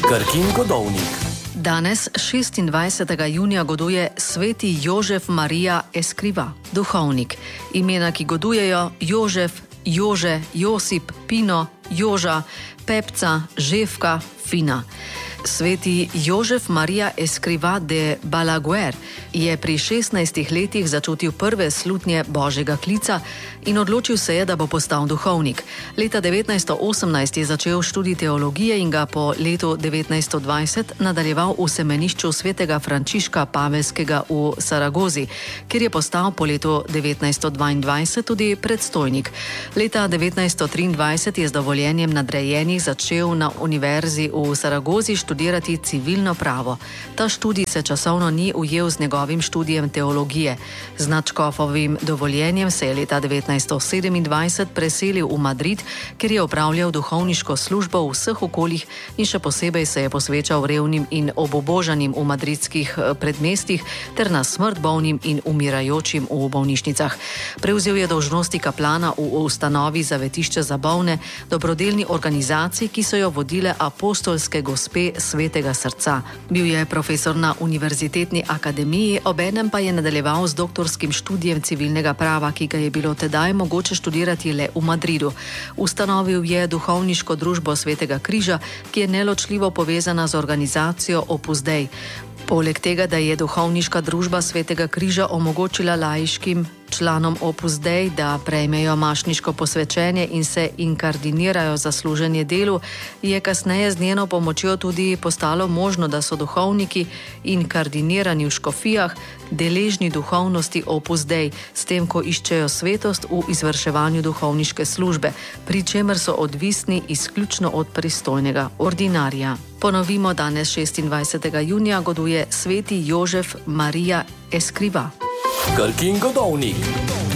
Krkin Godovnik. Danes, 26. junija, goduje sveti Jožef Marija Escrivá, duhovnik. Imena, ki godujejo: Jožef, Jože, Josip, Pino, Joža, Pepca, Ževka, Fina. Sveti Jožef Marija Escrivá de Balaguer je pri 16 letih začutil prve slutnje božjega klica in odločil se je, da bo postal duhovnik. Leta 1918 je začel študij teologije in ga po letu 1920 nadaljeval v semenišču svetega Frančiška Paveljskega v Saragozi, kjer je postal po letu 1922 tudi predstojnik. Leta 1923 je z dovoljenjem nadrejenih začel na univerzi v Saragozi študirati civilno pravo. Ta študij se časovno ni ujel z njegovim študijem teologije. Z nadškofovim dovoljenjem se je leta 1927 preselil v Madrid, kjer je opravljal duhovniško službo v vseh okoljih in še posebej se je posvečal revnim in obubožanim v madridskih predmestjih ter na smrt bolnim in umirajočim v bolnišnicah. Prevzel je dolžnosti kaplana v ustanovi Zavetišče za bolne, dobrodelni organizaciji, ki so jo vodile apostolske gospe Svetega srca. Bil je profesor na Univerzitetni akademiji, obenem pa je nadaljeval z doktorskim študijem civilnega prava, ki ga je bilo tedaj mogoče študirati le v Madridu. Ustanovil je duhovniško družbo Svetega križa, ki je neločljivo povezana z organizacijo Opus Dei. Poleg tega, da je duhovniška družba Svetega križa omogočila laiškim članom Opus Dei, da prejmejo mašniško posvečenje in se inkardinirajo za služenje delu, je kasneje z njeno pomočjo tudi postalo možno, da so duhovniki inkardinirani v škofijah deležni duhovnosti Opus Dei, s tem, ko iščejo svetost v izvrševanju duhovniške službe, pri čemer so odvisni izključno od pristojnega ordinarja. Ponovimo, danes 26. junija goduje sveti Jožef Marija Escrivá. Krkin Godovnik.